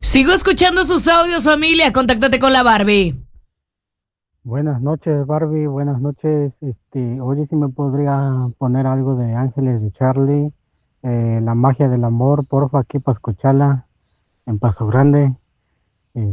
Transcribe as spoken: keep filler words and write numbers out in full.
Sigo escuchando sus audios, familia. Contáctate con la Barbie. Buenas noches, Barbie. Buenas noches. Este, oye, si me podría poner algo de Ángeles de Charlie, eh, La magia del amor, porfa, aquí para escucharla en Paso Grande.